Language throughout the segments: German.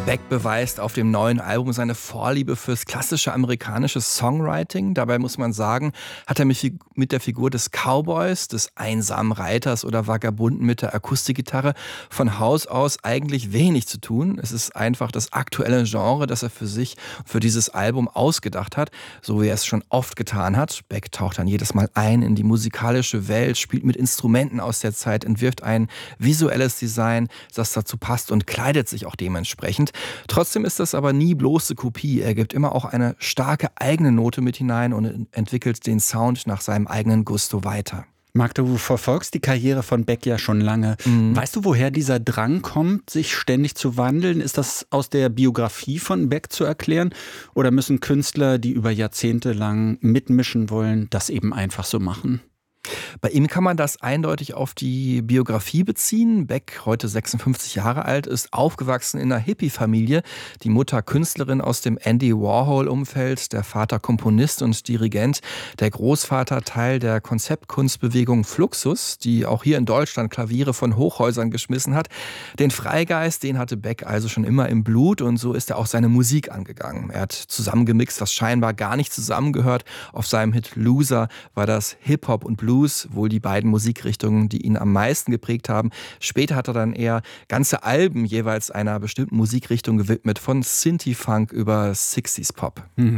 Beck beweist auf dem neuen Album seine Vorliebe fürs klassische amerikanische Songwriting. Dabei muss man sagen, hat er mit der Figur des Cowboys, des einsamen Reiters oder Vagabunden mit der Akustikgitarre von Haus aus eigentlich wenig zu tun. Es ist einfach das aktuelle Genre, das er für sich, für dieses Album ausgedacht hat, so wie er es schon oft getan hat. Beck taucht dann jedes Mal ein in die musikalische Welt, spielt mit Instrumenten aus der Zeit, entwirft ein visuelles Design, das dazu passt und kleidet sich auch dementsprechend. Trotzdem ist das aber nie bloße Kopie. Er gibt immer auch eine starke eigene Note mit hinein und entwickelt den Sound nach seinem eigenen Gusto weiter. Marc, du verfolgst die Karriere von Beck ja schon lange. Weißt du, woher dieser Drang kommt, sich ständig zu wandeln? Ist das aus der Biografie von Beck zu erklären? Oder müssen Künstler, die über Jahrzehnte lang mitmischen wollen, das eben einfach so machen? Bei ihm kann man das eindeutig auf die Biografie beziehen. Beck, heute 56 Jahre alt, ist aufgewachsen in einer Hippie-Familie. Die Mutter Künstlerin aus dem Andy Warhol-Umfeld, der Vater Komponist und Dirigent, der Großvater Teil der Konzeptkunstbewegung Fluxus, die auch hier in Deutschland Klaviere von Hochhäusern geschmissen hat. Den Freigeist, den hatte Beck also schon immer im Blut und so ist er auch seine Musik angegangen. Er hat zusammengemixt, was scheinbar gar nicht zusammengehört. Auf seinem Hit Loser war das Hip-Hop und Blues, wohl die beiden Musikrichtungen, die ihn am meisten geprägt haben. Später hat er dann eher ganze Alben jeweils einer bestimmten Musikrichtung gewidmet, von Synthie-Funk über 60s-Pop.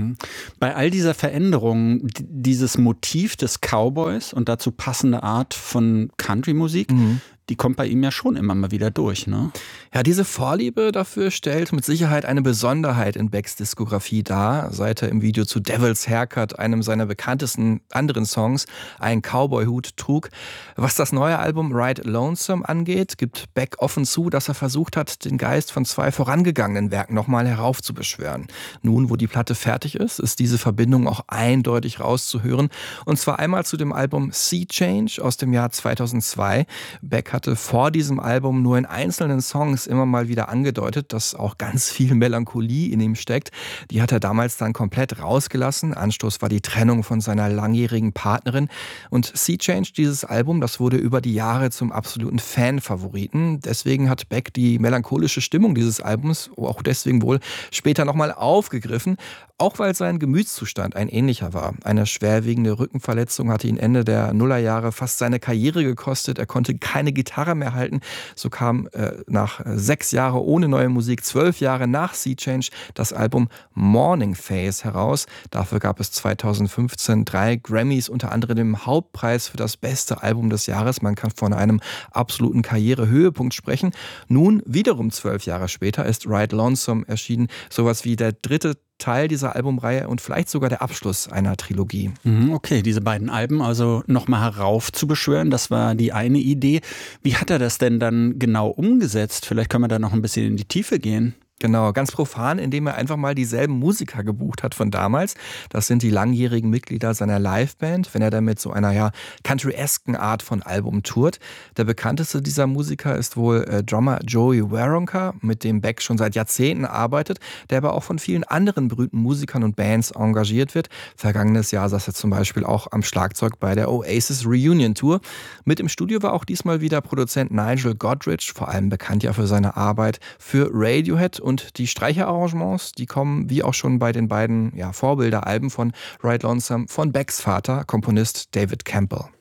Bei all dieser Veränderung, dieses Motiv des Cowboys und dazu passende Art von Country-Musik, die kommt bei ihm ja schon immer mal wieder durch, ne? Ja, diese Vorliebe dafür stellt mit Sicherheit eine Besonderheit in Becks Diskografie dar, seit er im Video zu Devil's Haircut, einem seiner bekanntesten anderen Songs, einen Cowboy-Hut trug. Was das neue Album Ride Lonesome angeht, gibt Beck offen zu, dass er versucht hat, den Geist von zwei vorangegangenen Werken nochmal heraufzubeschwören. Nun, wo die Platte fertig ist diese Verbindung auch eindeutig rauszuhören. Und zwar einmal zu dem Album Sea Change aus dem Jahr 2002. Beck hatte vor diesem Album nur in einzelnen Songs immer mal wieder angedeutet, dass auch ganz viel Melancholie in ihm steckt. Die hat er damals dann komplett rausgelassen. Anstoß war die Trennung von seiner langjährigen Partnerin. Und Sea Change, dieses Album, das wurde über die Jahre zum absoluten Fan-Favoriten. Deswegen hat Beck die melancholische Stimmung dieses Albums, auch deswegen wohl, später nochmal aufgegriffen. Auch weil sein Gemütszustand ein ähnlicher war. Eine schwerwiegende Rückenverletzung hatte ihn Ende der Nullerjahre fast seine Karriere gekostet. Er konnte keine Gitarre mehr halten. So kam nach 6 Jahren ohne neue Musik, 12 Jahre nach Sea Change, das Album Morning Phase heraus. Dafür gab es 2015 3 Grammys, unter anderem den Hauptpreis für das beste Album des Jahres. Man kann von einem absoluten Karrierehöhepunkt sprechen. Nun, wiederum 12 Jahre später, ist Ride Lonesome erschienen. Sowas wie der dritte Teil dieser Albumreihe und vielleicht sogar der Abschluss einer Trilogie. Okay, diese beiden Alben also nochmal heraufzubeschwören, das war die eine Idee. Wie hat er das denn dann genau umgesetzt? Vielleicht können wir da noch ein bisschen in die Tiefe gehen. Genau, ganz profan, indem er einfach mal dieselben Musiker gebucht hat von damals. Das sind die langjährigen Mitglieder seiner Liveband, wenn er dann mit so einer country-esken Art von Album tourt. Der bekannteste dieser Musiker ist wohl Drummer Joey Waronker, mit dem Beck schon seit Jahrzehnten arbeitet, der aber auch von vielen anderen berühmten Musikern und Bands engagiert wird. Vergangenes Jahr saß er zum Beispiel auch am Schlagzeug bei der Oasis Reunion Tour. Mit im Studio war auch diesmal wieder Produzent Nigel Godrich, vor allem bekannt ja für seine Arbeit für Radiohead. Und die Streicherarrangements, die kommen wie auch schon bei den beiden Vorbilderalben von Ride Lonesome von Becks Vater, Komponist David Campbell.